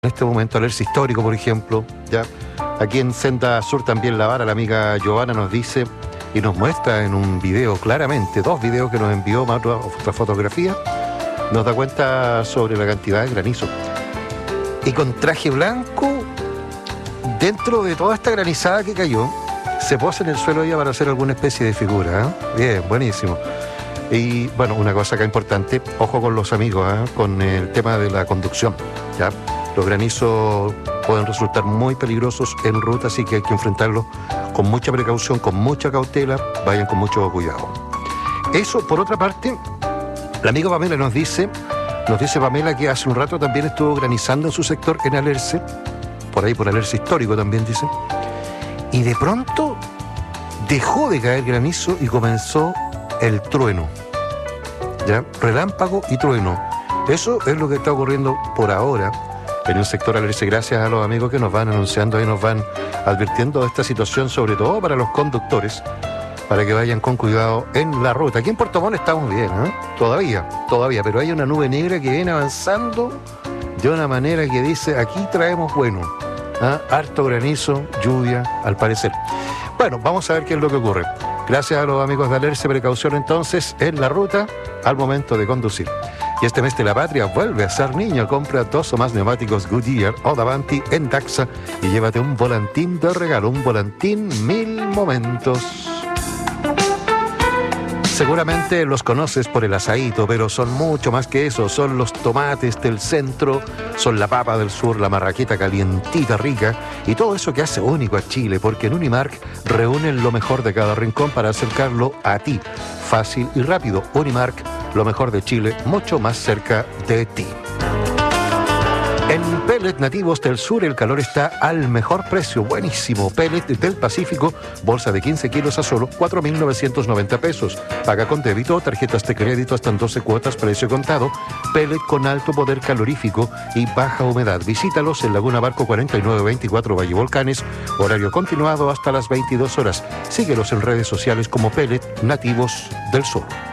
En este momento, Alerce Histórico, por ejemplo, ya. Aquí en Senda Sur también la vara, la amiga Giovanna nos dice y nos muestra en un video claramente, 2 videos que nos envió, más otra fotografía, nos da cuenta sobre la cantidad de granizo. Y con traje blanco, dentro de toda esta granizada que cayó, se posa en el suelo ella para hacer alguna especie de figura, ¿eh? Bien, buenísimo. Y bueno, una cosa acá importante, ojo con los amigos, ¿eh? Con el tema de la conducción, ¿ya? Los granizos pueden resultar muy peligrosos en ruta, así que hay que enfrentarlos con mucha precaución, con mucha cautela, vayan con mucho cuidado. Eso, por otra parte, la amiga Pamela nos dice Pamela que hace un rato también estuvo granizando en su sector en Alerce, por ahí por Alerce Histórico también dice, y de pronto dejó de caer granizo y comenzó el trueno, ¿ya? Relámpago y trueno. Eso es lo que está ocurriendo por ahora en el sector Alerce, gracias a los amigos que nos van anunciando y nos van advirtiendo de esta situación, sobre todo para los conductores, para que vayan con cuidado en la ruta. Aquí en Puerto Montt estamos bien, ¿eh? Todavía, pero hay una nube negra que viene avanzando de una manera que dice, aquí traemos bueno, ¿eh? Harto granizo, lluvia, al parecer. Bueno, vamos a ver qué es lo que ocurre. Gracias a los amigos de Alerce, precaución entonces en la ruta al momento de conducir. Y este mes de la patria vuelve a ser niño. Compra 2 o más neumáticos Goodyear o Davanti en Daxa y llévate un volantín de regalo, un volantín 1000 momentos. Seguramente los conoces por el asaíto, pero son mucho más que eso. Son los tomates del centro, son la papa del sur, la marraqueta calientita, rica, y todo eso que hace único a Chile, porque en Unimark reúnen lo mejor de cada rincón para acercarlo a ti. Fácil y rápido. Unimark, lo mejor de Chile, mucho más cerca de ti. En Pellet Nativos del Sur el calor está al mejor precio, buenísimo. Pellet del Pacífico, bolsa de 15 kilos a solo 4.990 pesos. Paga con débito o tarjetas de crédito hasta en 12 cuotas, precio contado. Pellet con alto poder calorífico y baja humedad. Visítalos en Laguna Barco 4924 Valle Volcanes, horario continuado hasta las 22 horas. Síguelos en redes sociales como Pellet Nativos del Sur.